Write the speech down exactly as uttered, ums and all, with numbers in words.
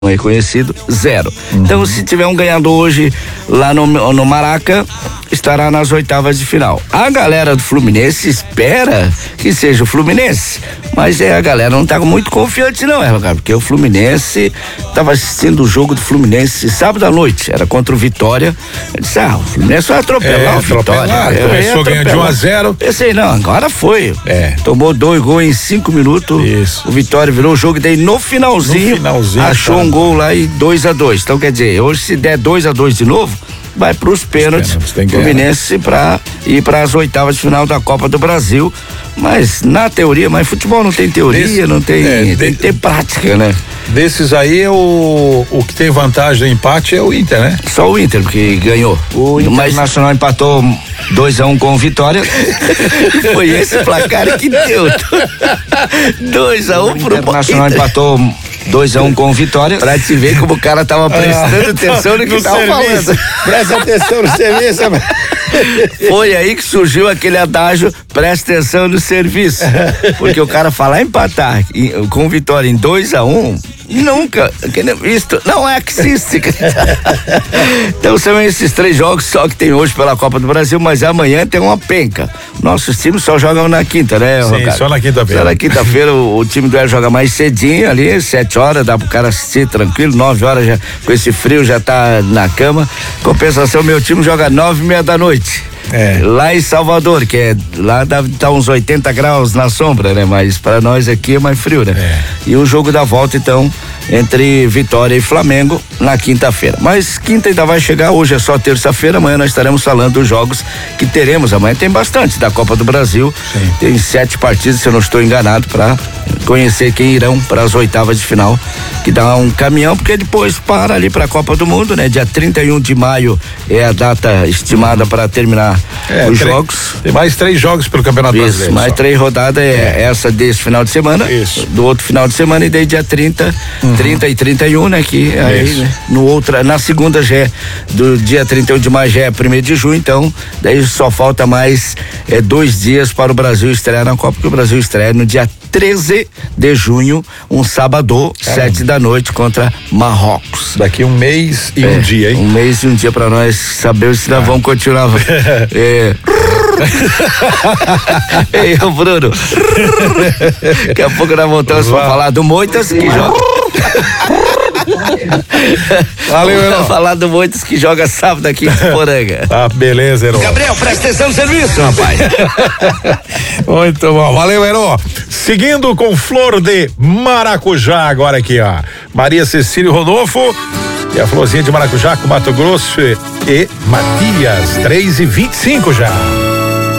reconhecido, zero. Uhum. Então, se tiver um ganhador hoje lá no, no Maraca, estará nas oitavas de final. A galera do Fluminense espera que seja o Fluminense, mas é, a galera não tá muito confiante não, é, cara, porque o Fluminense tava assistindo o jogo do Fluminense sábado à noite, era contra o Vitória. Eu disse, ah, o Fluminense vai atropelar é, o Vitória. É, começou ganhando de um a zero. Pensei, não, agora foi. É. Tomou dois gols em cinco minutos. Isso. O Vitória virou o jogo e daí no finalzinho, no finalzinho achou tá. um gol lá e dois a dois. Então, quer dizer, hoje se der dois a dois de novo, vai para os pênaltis, Fluminense para ir para as oitavas de final da Copa do Brasil. Mas na teoria, mas futebol não tem teoria, Desse, não tem, é, tem de, que ter prática, né? Desses aí, o, o que tem vantagem do empate é o Inter, né? Só o Inter, porque ganhou. O Internacional empatou dois a um com o Vitória. Foi esse placar que deu. dois a um pro Internacional empatou dois a um com o Vitória, pra te ver como o cara tava prestando ah, atenção no que no tava serviço. falando. Presta atenção no serviço, mano. Foi aí que surgiu aquele adágio, presta atenção no serviço. Porque o cara falar empatar com Vitória em dois a um, nunca, isto não é que existe. Então são esses três jogos só que tem hoje pela Copa do Brasil, mas amanhã tem uma penca. Nossos times só jogam na quinta, né, Sim, Ricardo? só na quinta-feira. Só na quinta-feira o, o time do Hélio joga mais cedinho ali, sete horas, dá pro cara assistir tranquilo, nove horas já, com esse frio já tá na cama. Compensação, meu time joga nove e meia da noite. É. Lá em Salvador, que é, lá deve estar uns oitenta graus na sombra, né? Mas para nós aqui é mais frio, né? É. E o jogo da volta, então, entre Vitória e Flamengo na quinta-feira. Mas quinta ainda vai chegar, hoje é só terça-feira, amanhã nós estaremos falando dos jogos que teremos. Amanhã tem bastante da Copa do Brasil. Sim. Tem sete partidas, se eu não estou enganado, para conhecer quem irão para as oitavas de final, que dá um caminhão, porque depois para ali para a Copa do Mundo, né? Dia trinta e um de maio é a data estimada para terminar é, os três, jogos. Tem mais três jogos pelo Campeonato Isso, Brasileiro. Mais só. três rodadas, é, é essa desse final de semana. Isso. Do outro final de semana e daí dia trinta, uhum. trinta e trinta e um, né? Que aí, né, no outra, na segunda já é do dia trinta e um de maio já é primeiro de junho, então daí só falta mais é, dois dias para o Brasil estrear na Copa, porque o Brasil estreia no dia treze de junho, um sábado, Caramba. sete da noite contra Marrocos. Daqui um mês e é, um dia, hein? Um mês e um dia para nós saber se nós ah. vamos continuar. é. Ei, Bruno. Daqui a pouco nós voltamos para falar do Moitas que joga. Valeu, Heron. Falar do Moitas que joga sábado aqui em Poranga. Ah, beleza, Heron. Gabriel, presta atenção no serviço, rapaz. Muito bom, valeu, Heron. Seguindo com Flor de Maracujá, agora aqui, ó. Maria Cecília Rodolfo e a Florzinha de Maracujá com Mato Grosso e Matias, três e vinte e cinco já.